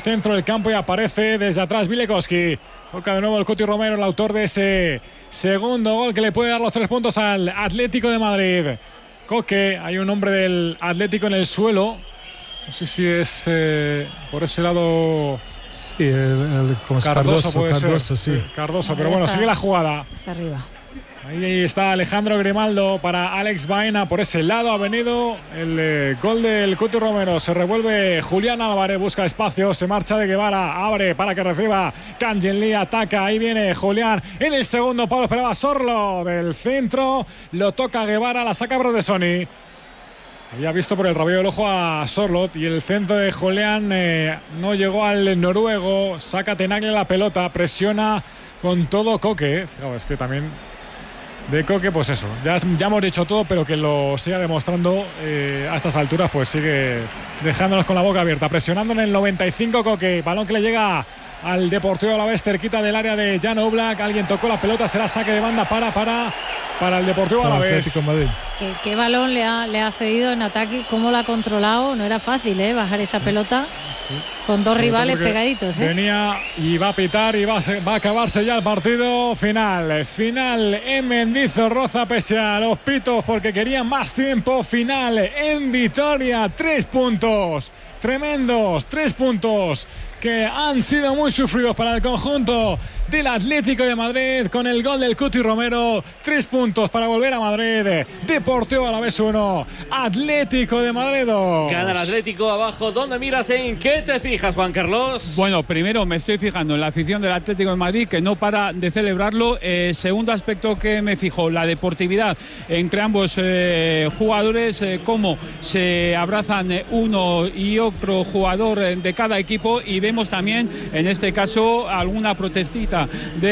centro del campo y aparece desde atrás Bilekoski. Toca de nuevo el Cuti Romero, el autor de ese segundo gol que le puede dar los 3 puntos al Atlético de Madrid. Coque, hay un hombre del Atlético en el suelo. No sé si es por ese lado. Sí, como Cardoso, sí. Cardoso, pero bueno, sigue la jugada. Está arriba. Ahí está Alejandro Grimaldo para Alex Baena. Por ese lado ha venido el gol del Cuti Romero. Se revuelve Julián Álvarez, busca espacio, se marcha de Guevara, abre para que reciba Kangin Lee, ataca, ahí viene Julián en el segundo palo, esperaba Sorlo del centro, lo toca Guevara, la saca Brodesoni. Había visto por el rabillo del ojo a Sorlot y el centro de Julián no llegó al noruego, saca Tenaglia la pelota, presiona con todo Coque. Fijaos, es que también de Coque, pues eso, ya hemos dicho todo, pero que lo siga demostrando a estas alturas, pues sigue dejándonos con la boca abierta, presionando en el 95 Coque, balón que le llega al Deportivo Alavés, cerquita del área de Jan Oblak, alguien tocó la pelota, será saque de banda para el Deportivo Alavés. ¿Qué balón le ha cedido en ataque? ¿Cómo lo ha controlado? No era fácil, bajar esa pelota. Sí. Con dos rivales pegaditos. Venía y va a pitar y va a acabarse ya el partido final. Final en Mendizorroza pese a los pitos porque querían más tiempo. Final en Vitoria. 3 puntos. Tremendos 3 puntos que han sido muy sufridos para el conjunto del Atlético de Madrid con el gol del Cuti Romero. 3 puntos para volver a Madrid. Deportivo Alavés 1, Atlético de Madrid 2. Gana el Atlético abajo. ¿Dónde miras? ¿En qué te fijas, Juan Carlos? Bueno, primero me estoy fijando en la afición del Atlético de Madrid, que no para de celebrarlo. Segundo aspecto que me fijo, la deportividad entre ambos jugadores, cómo se abrazan uno y otro jugador de cada equipo, y vemos también en este caso alguna protestita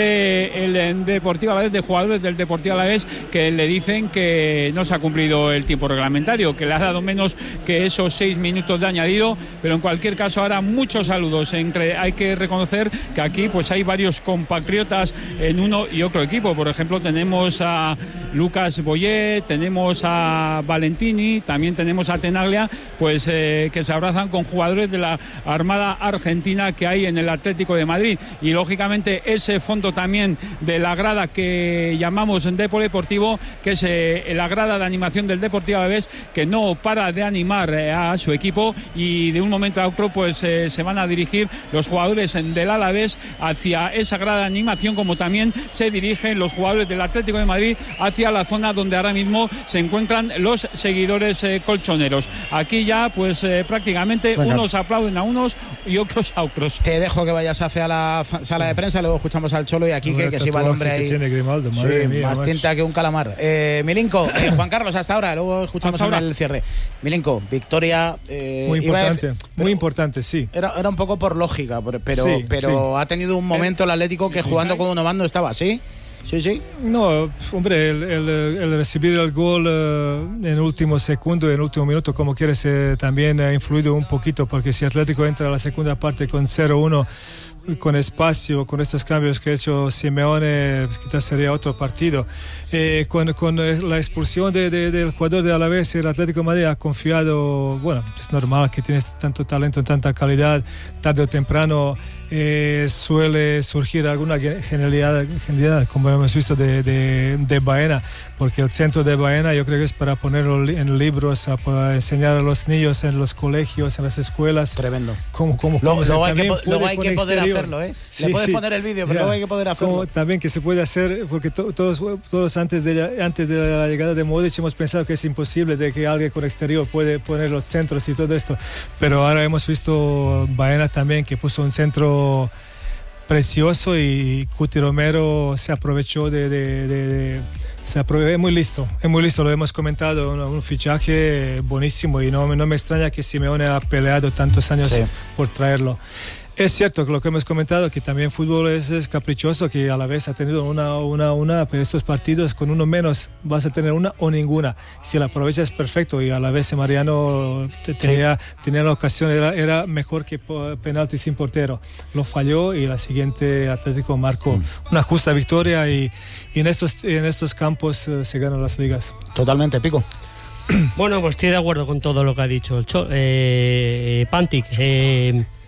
del Deportivo Alavés, de jugadores del Deportivo Alavés, que le dicen que no se ha cumplido el tiempo reglamentario, que le ha dado menos que esos 6 minutos de añadido, pero en cualquier caso ahora muchos saludos. Hay que reconocer que aquí pues hay varios compatriotas en uno y otro equipo. Por ejemplo, tenemos a Lucas Boyé, tenemos a Valentini, también tenemos a Tenaglia, pues que se abrazan con jugadores de la Armada Argentina que hay en el Atlético de Madrid, y lógicamente ese fondo también de la grada que llamamos Deportivo, que es la grada de animación del Deportivo Alavés, que no para de animar a su equipo, y de un momento a otro pues se van a dirigir los jugadores del Alavés hacia esa grada de animación, como también se dirigen los jugadores del Atlético de Madrid hacia la zona donde ahora mismo se encuentran los seguidores colchoneros. Aquí ya pues prácticamente unos aplauden a unos y otros a otros. Te dejo que vayas hacia la sala de prensa, luego escuchamos al Cholo y aquí que se va el hombre ahí. Tiene Grimaldo, madre mía, más tinta que un calamar. Milinko, Juan Carlos, hasta ahora, luego escuchamos el cierre. Milinko, victoria muy importante, sí. Era un poco por lógica, pero ha tenido un momento el Atlético que jugando con uno mando estaba así. Sí. No, hombre, el recibir el gol en el último segundo, en el último minuto, como quieres, también ha influido un poquito, porque si Atlético entra a la segunda parte con 0-1, con espacio, con estos cambios que ha hecho Simeone, pues quizás sería otro partido. Con la expulsión del jugador de Alavés, el Atlético de Madrid ha confiado, bueno, es normal que tienes tanto talento, tanta calidad, tarde o temprano suele surgir alguna genialidad, como hemos visto de Baena, porque el centro de Baena yo creo que es para ponerlo en libros, para enseñar a los niños en los colegios, en las esculas. Tremendo. Luego hay que poder hacerlo, ¿eh? Sí, le puedes poner el vídeo, pero luego hay que poder hacerlo. También que se puede hacer, porque todos antes de la llegada de Modric hemos pensado que es imposible de que alguien con exterior puede poner los centros y todo esto, pero ahora hemos visto Baena también, que puso un centro precioso, y Cuti Romero se aprovechó es muy listo, lo hemos comentado, un fichaje buenísimo, y no me extraña que Simeone ha peleado tantos años por traerlo. Es cierto que lo que hemos comentado, que también fútbol es caprichoso, que a la vez ha tenido pero estos partidos con uno menos vas a tener una o ninguna. Si la aprovechas, perfecto, y a la vez Mariano tenía la ocasión, era mejor que penalti sin portero. Lo falló y la siguiente Atlético marcó una justa victoria, y en estos campos se ganan las ligas. Totalmente, Pico. Bueno, pues estoy de acuerdo con todo lo que ha dicho Pantic.